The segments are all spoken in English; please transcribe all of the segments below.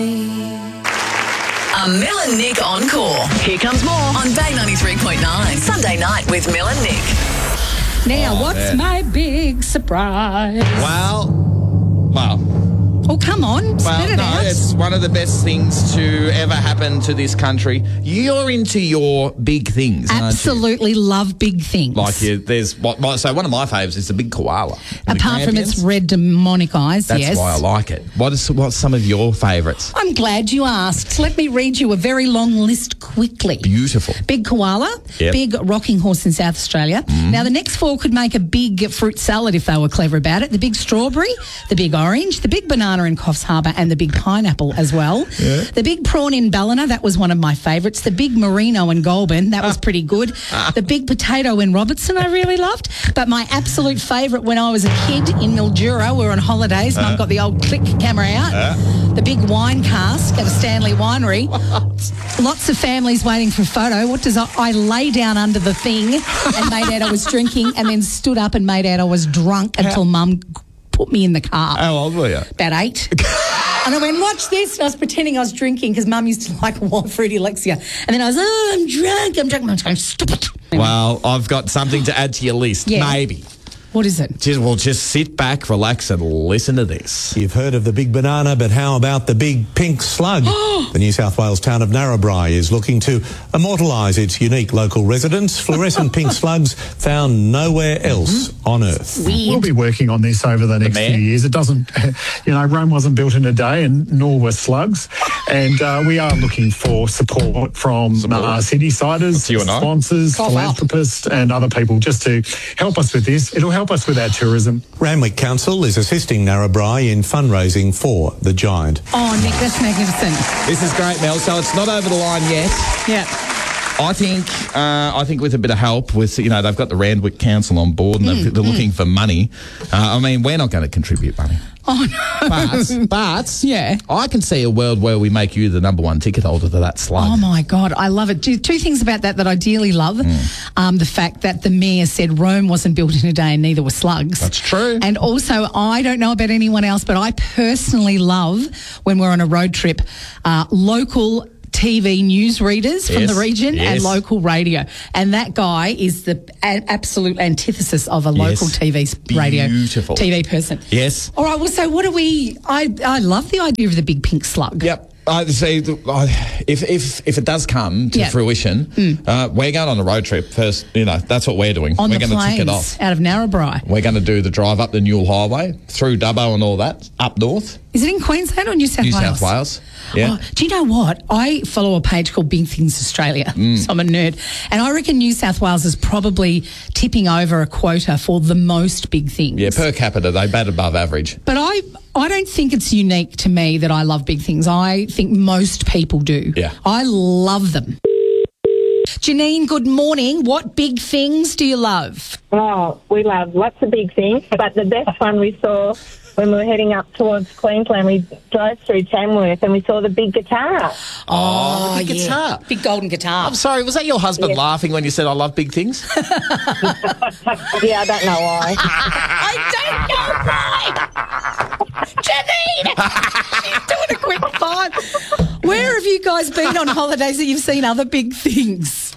A Mill and Nick Encore. Here comes more on Bay 93.9. Sunday night with Mill and Nick. Now, what's my big surprise? Well. Oh, come on. Spit it out. It's one of the best things to ever happen to this country. You're into your big things, Absolutely love big things. so one of my favourites is the big koala. Apart from its red demonic eyes, That's yes. why I like it. What's some of your favourites? I'm glad you asked. Let me read you a very long list quickly. Beautiful. Big koala, Yep. big rocking horse in South Australia. Now, the next four could make a big fruit salad if they were clever about it. The big strawberry, the big orange, the big banana in Coffs Harbour, and the big pineapple as well. Yeah. The big prawn in Ballina, that was one of my favourites. The big merino in Goulburn, that was pretty good. The big potato in Robertson, I really loved. But my absolute favourite when I was a kid in Mildura, we were on holidays, Mum got the old click camera out. The big wine cask at a Stanley winery. Lots of families waiting for a photo. I lay down under the thing and made out I was drinking, and then stood up and made out I was drunk until Mum put me in the car. How old were you? About 8. And I went, watch this. And I was pretending I was drinking because Mum used to like Wild Fruity Alexia. And then I was, I'm drunk. Mum was going, stop it. Well, I've got something to add to your list. Yeah. Maybe. What is it? Just sit back, relax, and listen to this. You've heard of the big banana, but how about the big pink slug? The New South Wales town of Narrabri is looking to immortalise its unique local residents. Fluorescent pink slugs found nowhere else on Earth. We'll be working on this over the next few years. It doesn't, Rome wasn't built in a day, and nor were slugs. And we are looking for support from city-siders, sponsors, philanthropists, and other people just to help us with this. It'll help us with our tourism. Randwick Council is assisting Narrabri in fundraising for the giant. Oh, Nick, that's magnificent. This is great, Mel. So it's not over the line yet. Yeah. I think with a bit of help, they've got the Randwick Council on board, and they're looking for money. We're not going to contribute money. Oh, no. But yeah, I can see a world where we make you the number one ticket holder to that slug. Oh, my God. I love it. Two things about that I dearly love. The fact that the mayor said Rome wasn't built in a day and neither were slugs. That's true. And also, I don't know about anyone else, but I personally love when we're on a road trip, local TV news readers from the region and local radio. And that guy is the absolute antithesis of a local TV person. Yes. All right, well, so what do we... I love the idea of the big pink slug. Yep. If it does come to fruition, we're going on a road trip first. That's what we're doing. We're going to tick it off out of Narrabri. We're going to do the drive up the Newell Highway through Dubbo and all that up north. Is it in Queensland or New South Wales? New South Wales. Yeah. Oh, do you know what? I follow a page called Big Things Australia, so I'm a nerd. And I reckon New South Wales is probably tipping over a quota for the most big things. Yeah, per capita, they bat above average. But I don't think it's unique to me that I love big things. I think most people do. Yeah. I love them. Janine, good morning. What big things do you love? Oh, we love lots of big things, but the best one we saw when we were heading up towards Queensland, we drove through Tamworth and we saw the big guitar. Oh, the big guitar. Big golden guitar. I'm sorry, was that your husband laughing when you said I love big things? Yeah, I don't know why. I don't know why. Janine! She's doing a quick five. Where have you guys been on holidays that you've seen other big things?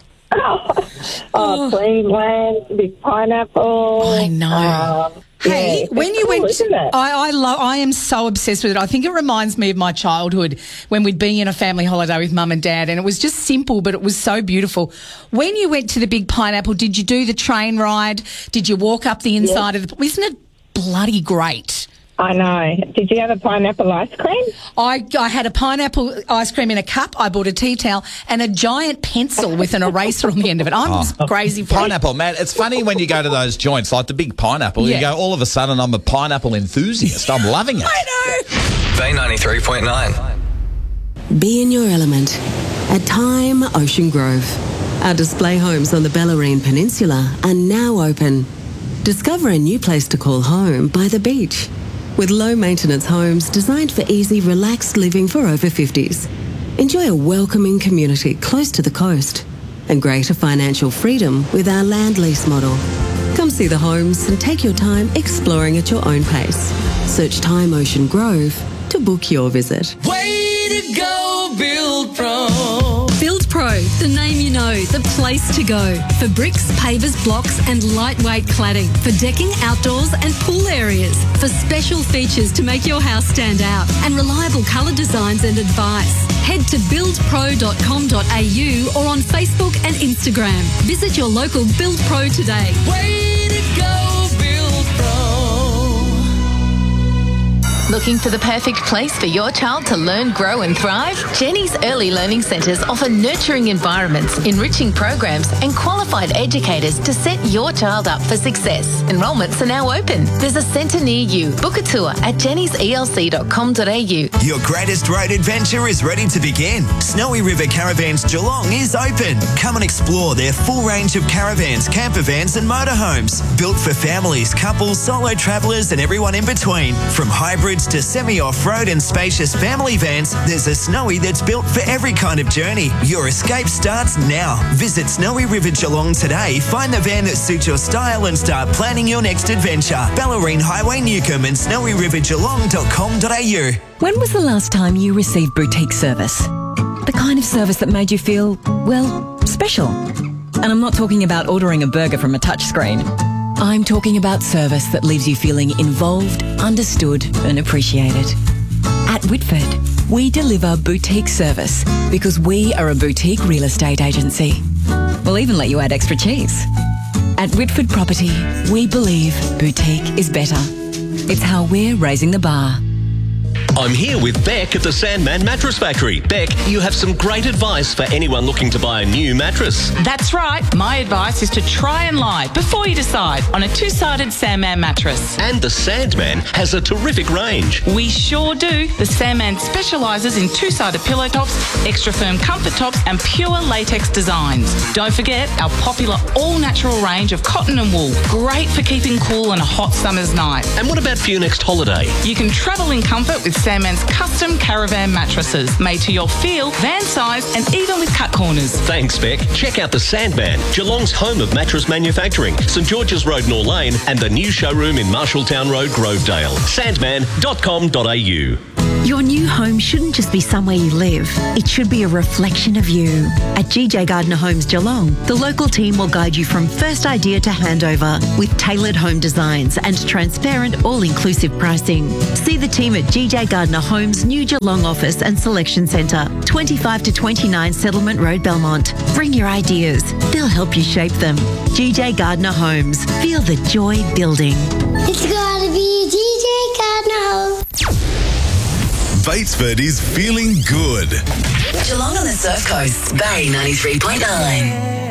Queensland, big pineapple. I know. Hey, when you went, I am so obsessed with it. I think it reminds me of my childhood when we'd be in a family holiday with Mum and Dad, and it was just simple, but it was so beautiful. When you went to the big pineapple, did you do the train ride? Did you walk up the inside of the? Isn't it bloody great? I know. Did you have a pineapple ice cream? I had a pineapple ice cream in a cup. I bought a tea towel and a giant pencil with an eraser on the end of it. I'm just crazy for pineapple, man. It's funny when you go to those joints, like the big pineapple, you go, all of a sudden, I'm a pineapple enthusiast. I'm loving it. I know. Bay 93.9. Be in your element at Time Ocean Grove. Our display homes on the Bellarine Peninsula are now open. Discover a new place to call home by the beach. With low-maintenance homes designed for easy, relaxed living for over 50s. Enjoy a welcoming community close to the coast and greater financial freedom with our land lease model. Come see the homes and take your time exploring at your own pace. Search Time Ocean Grove to book your visit. Waited the name you know, the place to go. For bricks, pavers, blocks and lightweight cladding. For decking, outdoors and pool areas. For special features to make your house stand out. And reliable colour designs and advice. Head to buildpro.com.au or on Facebook and Instagram. Visit your local Build Pro today. Way to go, Build Pro. Looking for the perfect place for your child to learn, grow and thrive? Jenny's Early Learning Centres offer nurturing environments, enriching programs and qualified educators to set your child up for success. Enrolments are now open. There's a centre near you. Book a tour at jennyselc.com.au. Your greatest road adventure is ready to begin. Snowy River Caravans Geelong is open. Come and explore their full range of caravans, camper vans and motorhomes. Built for families, couples, solo travellers and everyone in between. From hybrids to semi-off-road and spacious family vans, there's a Snowy that's built for every kind of journey. Your escape starts now. Visit Snowy River Geelong today, find the van that suits your style and start planning your next adventure. Bellarine Highway Newcombe and snowyrivergeelong.com.au. When was the last time you received boutique service? The kind of service that made you feel, well, special. And I'm not talking about ordering a burger from a touchscreen. I'm talking about service that leaves you feeling involved, understood and appreciated. At Whitford, we deliver boutique service because we are a boutique real estate agency. We'll even let you add extra cheese. At Whitford Property, we believe boutique is better. It's how we're raising the bar. I'm here with Beck at the Sandman Mattress Factory. Beck, you have some great advice for anyone looking to buy a new mattress. That's right. My advice is to try and lie before you decide on a two-sided Sandman mattress. And the Sandman has a terrific range. We sure do. The Sandman specialises in two-sided pillow tops, extra firm comfort tops and pure latex designs. Don't forget our popular all-natural range of cotton and wool. Great for keeping cool on a hot summer's night. And what about for your next holiday? You can travel in comfort with Sandman's custom caravan mattresses, made to your feel, van size and even with cut corners. Thanks, Beck. Check out the Sandman, Geelong's home of mattress manufacturing, St George's Road, Nor Lane and the new showroom in Marshalltown Road, Grovedale. Sandman.com.au. Your new home shouldn't just be somewhere you live. It should be a reflection of you. At GJ Gardner Homes Geelong, the local team will guide you from first idea to handover with tailored home designs and transparent, all-inclusive pricing. See the team at GJ Gardner Homes' new Geelong office and selection centre, 25 to 29 Settlement Road, Belmont. Bring your ideas. They'll help you shape them. GJ Gardner Homes. Feel the joy building. It's gotta be GJ Gardner Homes. Batesford is feeling good. Geelong on the Surf Coast, Barry 93.9.